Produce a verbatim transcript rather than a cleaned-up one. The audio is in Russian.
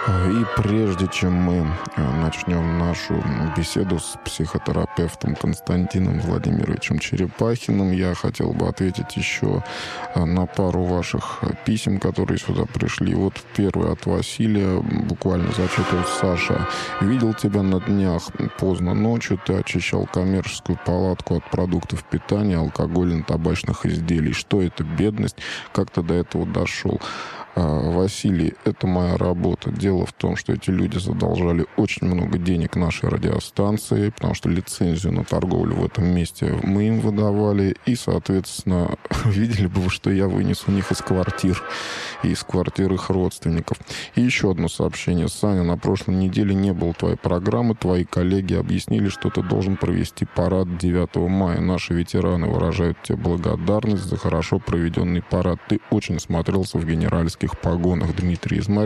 И прежде чем мы начнем нашу беседу с психотерапевтом Константином Владимировичем Черепахиным, я хотел бы ответить еще на пару ваших писем, которые сюда пришли. Вот первый от Василия, буквально зачитывал: Саша, видел тебя на днях поздно ночью, ты очищал коммерческую палатку от продуктов питания, алкогольно-табачных изделий. Что это, бедность? Как ты до этого дошел? Василий, это моя работа. Дело в том, что эти люди задолжали очень много денег нашей радиостанции, потому что лицензию на торговлю в этом месте мы им выдавали, и, соответственно, видели бы вы, что я вынес у них из квартир, и из квартир их родственников. И еще одно сообщение. Саня, на прошлой неделе не было твоей программы, твои коллеги объяснили, что ты должен провести парад девятого мая. Наши ветераны выражают тебе благодарность за хорошо проведенный парад. Ты очень смотрелся в генеральских погонах. Дмитрий из Марьинска.